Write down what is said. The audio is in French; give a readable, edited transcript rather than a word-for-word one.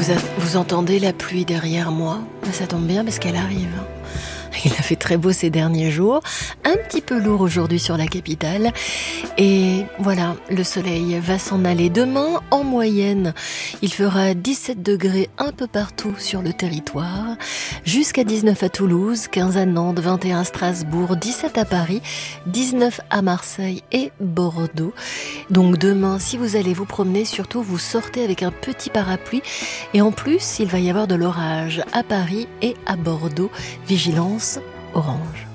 Vous entendez la pluie derrière moi? Ça tombe bien parce qu'elle arrive. Il a fait très beau ces derniers jours, un petit peu lourd aujourd'hui sur la capitale. Et voilà, le soleil va s'en aller. Demain, en moyenne, il fera 17 degrés un peu partout sur le territoire, jusqu'à 19 à Toulouse, 15 à Nantes, 21 à Strasbourg, 17 à Paris, 19 à Marseille et Bordeaux. Donc demain, si vous allez vous promener, surtout vous sortez avec un petit parapluie. Et en plus, il va y avoir de l'orage à Paris et à Bordeaux. Vigilance orange.